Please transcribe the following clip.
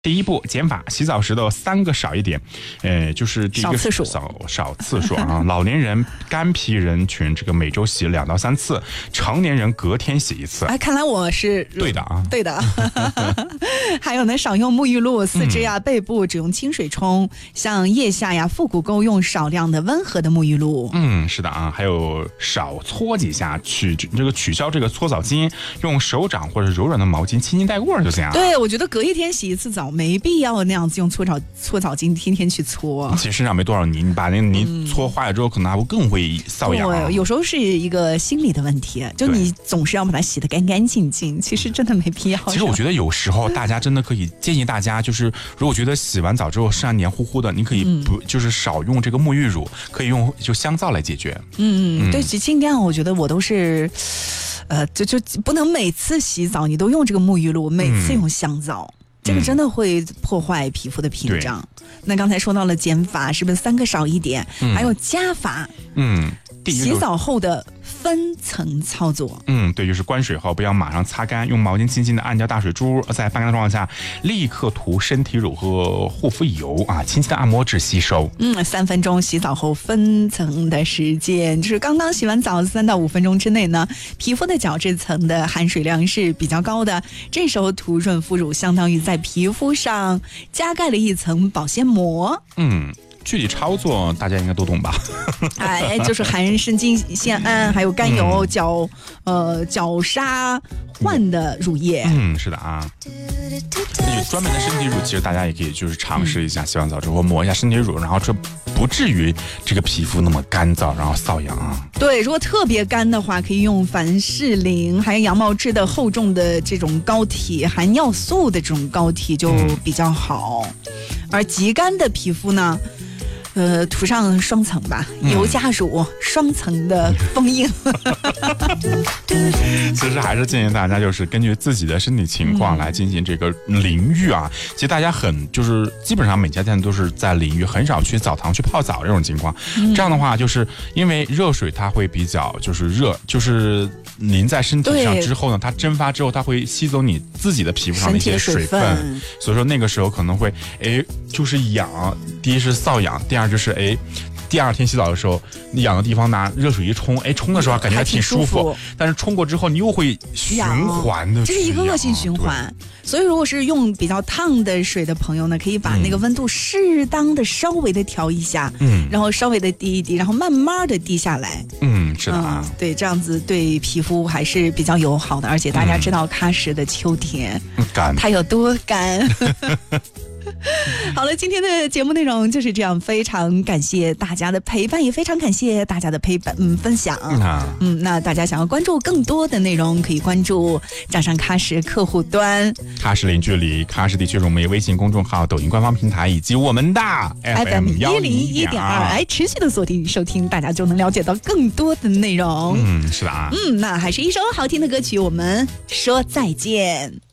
第一步，减法，洗澡时的3个少一点，就是第一个少次数啊。老年人、干皮人群，这个每周洗2到3次，成年人隔天洗1次。 哎，看来我是对的啊， 对的。还有呢，少用沐浴露，四肢呀、背部只用清水冲，像腋下呀、腹股沟用少量的温和的沐浴露。 是的啊，还有少搓几下，取消这个搓澡巾，用手掌或者柔软的毛巾轻轻带过就行了。 对，我觉得隔一天洗1次澡。没必要那样子用搓澡巾天天去搓， 其实身上没多少泥，你把那个泥搓坏了之后，可能还会更会瘙痒。 对，有时候是一个心理的问题，就你总是要把它洗得干干净净，其实真的没必要。 其实我觉得有时候大家真的可以建议大家，就是如果觉得洗完澡之后身上黏糊糊的，你可以就是少用这个沐浴乳，可以用就香皂来解决。 对，尽量我觉得我都是，就不能每次洗澡你都用这个沐浴露，每次用香皂。这个真的会破坏皮肤的屏障。那刚才说到了减法，是不是3个少一点？还有加法。洗澡后的分层操作。 对，就是关水后不要马上擦干，用毛巾轻轻的按掉大水珠，在半干的状况下立刻涂身体乳和护肤油啊，轻轻的按摩至吸收。 3分钟洗澡后分层的时间，就是刚刚洗完澡3到5分钟之内呢，皮肤的角质层的含水量是比较高的，这时候涂润肤乳相当于在皮肤上加盖了一层保鲜膜。 具体操作大家应该都懂吧？ 就是含生精酰胺，还有甘油、角鲨焕的乳液。 是的啊。有专门的身体乳，其实大家也可以就是尝试一下，洗完澡之后抹一下身体乳，然后这不至于这个皮肤那么干燥，然后瘙痒啊。 对，如果特别干的话，可以用凡士林，还有羊毛质的厚重的这种膏体，含尿素的这种膏体就比较好。而极干的皮肤呢？涂上双层吧，油加乳，双层的封印。 其实还是建议大家就是根据自己的身体情况来进行这个淋浴啊。其实大家就是基本上每家店都是在淋浴，很少去澡堂去泡澡这种情况。这样的话，就是因为热水它会比较就是热，就是淋在身体上之后呢，它蒸发之后，它会吸走你自己的皮肤上的一些水分，所以说那个时候可能会就是痒，第一是瘙痒，第二就是第2天洗澡的时候，你痒的地方拿热水一冲，冲的时候感觉还挺舒服，但是冲过之后你又会循环的， 这是一个恶性循环。所以如果是用比较烫的水的朋友呢，可以把那个温度适当的稍微的调一下，然后稍微的滴一滴，然后慢慢的滴下来。 是的啊， 对，这样子对皮肤还是比较友好的，而且大家知道喀什的秋天干，它有多干。好了，今天的节目内容就是这样，非常感谢大家的陪伴，也非常感谢大家的分享。那大家想要关注更多的内容，可以关注掌上喀什客户端、 喀什零距离、喀什地区融媒微信公众号、抖音官方平台以及我们的 FM 101.2，持续的锁定收听，大家就能了解到更多的内容。 是的啊。 那还是一首好听的歌曲，我们说再见。